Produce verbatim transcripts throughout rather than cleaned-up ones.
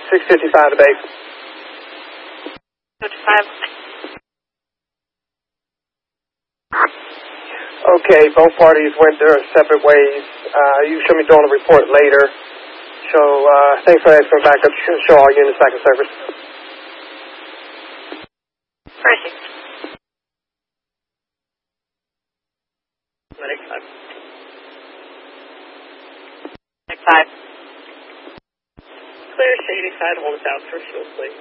six fifty-five to base. fifty-five. Okay, both parties went their separate ways. Uh, you should be doing a report later. So, uh, thanks for asking backup. Show all units back in service. Perfect. Medic five. Medic five. Clear shady side, hold us out for fuel, please.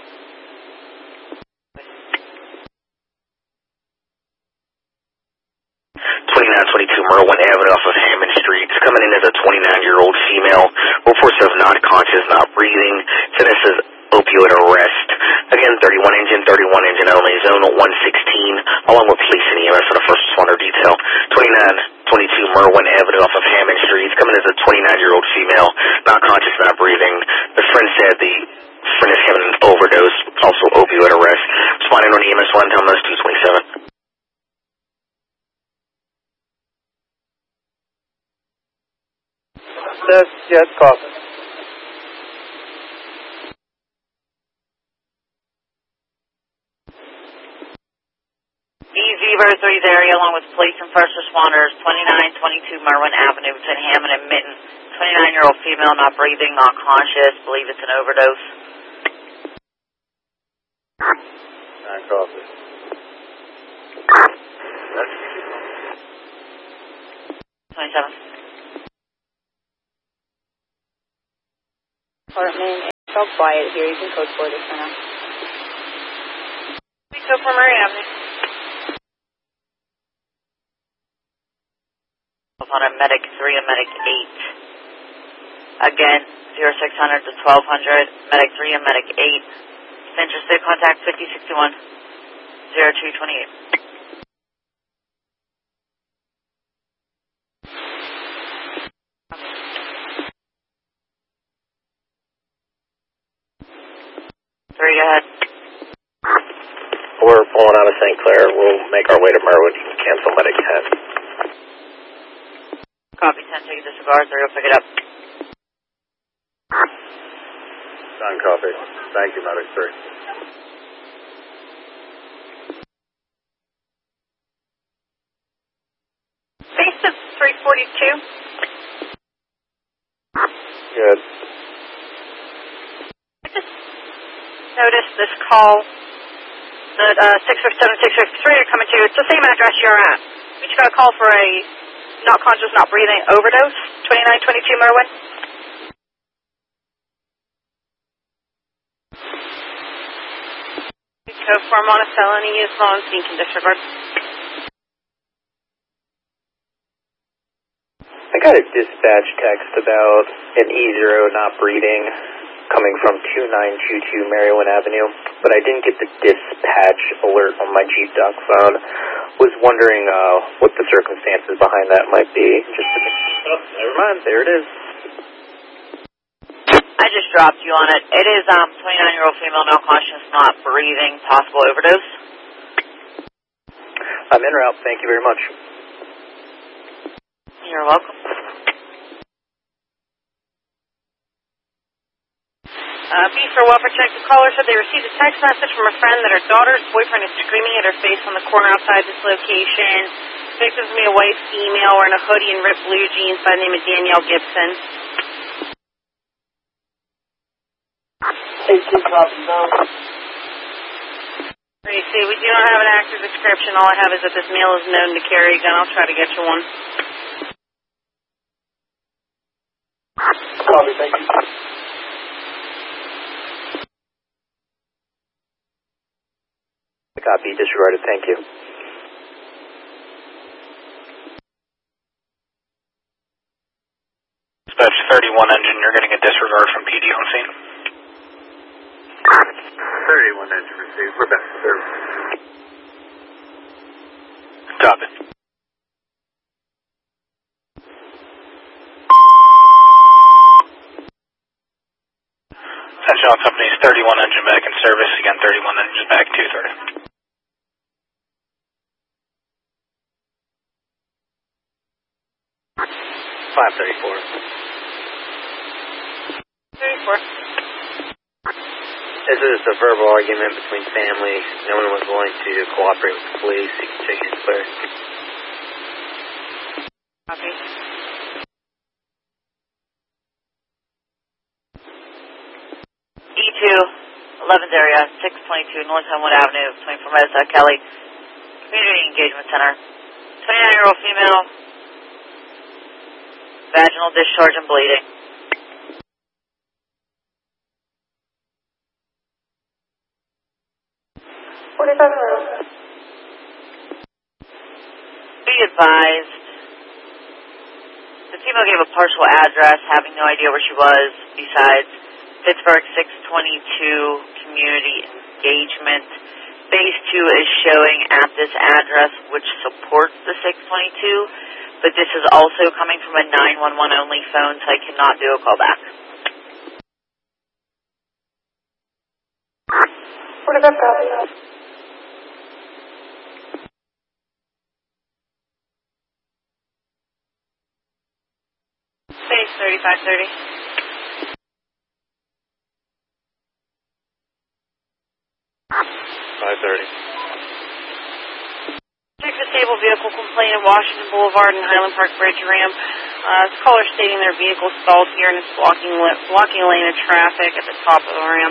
twenty-nine twenty-two Merwin Avenue off of Hammond Street. It's coming in as a twenty-nine-year-old female. Reports of not conscious, not breathing. So this is opioid arrest. Again, thirty-one engine, thirty-one engine only, zone one sixteen, along with police and E M S for the first responder detail. twenty-nine twenty-two Merwin Avenue off of Hammond Street. It's coming in as a twenty-nine-year-old female, not conscious, not breathing. The friend said the friend is having an overdose, also opioid arrest. Responding on E M S one, tell them that's two twenty-seven. That's, yeah, it's coughing. E zero three area along with police and first responders, twenty-nine twenty-two Merwin Avenue between Hammond and Mitten. twenty-nine-year-old female, not breathing, not conscious, believe it's an overdose. Nine coffee. twenty-seven. Apartment, it's all quiet here. You can code for this for now. We go for Murray Avenue. On a medic three and medic eight. Again, zero six hundred to twelve hundred, medic three and medic eight. If interested, contact fifty sixty-one, zero two twenty-eight. Three, go ahead. We're pulling out of Saint Clair. We'll make our way to Merwood. You can cancel medic ten. Copy, ten, take a disregard, three will pick it up. Nine copy. Thank you, medic three. Base to three forty-two. Good. I just noticed this call that uh, six fifty-seven, six fifty-three are coming to. It's the same address you're at. We just got a call for a not conscious, not breathing overdose, twenty-nine twenty-two Merwin. Confirm on a felony is long, being can disregard. I got a dispatch text about an E zero not breathing coming from two nine two two Merwin Avenue, but I didn't get the dispatch alert on my Jeep Doc phone. Was wondering uh, what the circumstances behind that might be. Just to oh, never mind, there it is. I just dropped you on it. It is um twenty-nine-year-old female, no conscious, not breathing, possible overdose. I'm en route. Thank you very much. You're welcome. Uh, B for welfare check. The caller said they received a text message from a friend that her daughter's boyfriend is screaming at her face on the corner outside this location. Victim's me a white female wearing a hoodie and ripped blue jeans by the name of Danielle Gibson. eighteen copy now. See, we do not have an active description. All I have is that this male is known to carry a gun. I'll try to get you one. Copy, thank you. Copy, disregarded. Thank you. Dispatch thirty-one engine, you're getting a disregard from P D on scene. thirty-one engine received. We're back to service. Copy. Attention all companies, thirty-one engine back in service. Again, thirty-one engine back, two thirty. five thirty-four. thirty-four. This is a verbal argument between family. No one was willing to cooperate with the police. You can take it clear. Copy. E two, eleventh area, six twenty-two North Homewood Avenue, twenty-four minutes out, Kelly. Community Engagement Center. twenty-nine-year-old female. Vaginal discharge and bleeding. forty-seven minutes. Be advised, the female gave a partial address, having no idea where she was, besides Pittsburgh six twenty-two Community Engagement. Base two is showing at this address, which supports the six twenty-two, but this is also coming from a nine one one only phone, so I cannot do a callback. forty-five copy. Base thirty-five thirty. five thirty. Check disabled vehicle complaint at Washington Boulevard and Highland Park Bridge ramp. Uh, this caller stating their vehicle stalled here and is blocking, blocking a lane of traffic at the top of the ramp.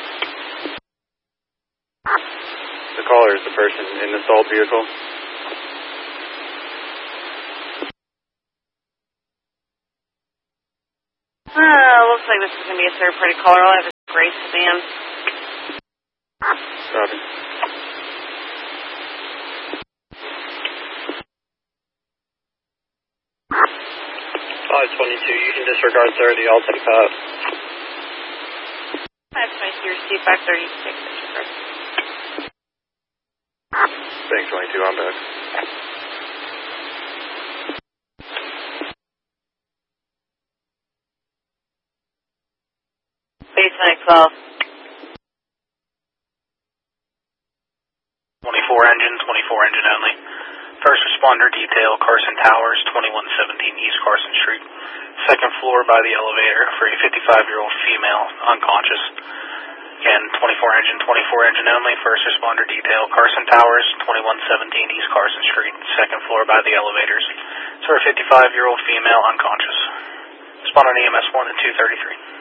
The caller is the person in the stalled vehicle. Uh, looks like this is going to be a third-party caller. I'll have a Grace sedan. Copy. five twenty-two, you can disregard thirty, I'll take that. five twenty-two, receive five thirty-six. Thanks, twenty-two, I'm back. Basement twelve. twenty-four engine, twenty-four engine only. First responder detail, Carson Towers, twenty-one seventeen East Carson Street. Second floor by the elevator for a fifty-five-year-old female, unconscious. Again, twenty-four engine, twenty-four engine only. First responder detail, Carson Towers, twenty-one seventeen East Carson Street. Second floor by the elevators. So a fifty-five-year-old female, unconscious. Respond on E M S one to two thirty-three.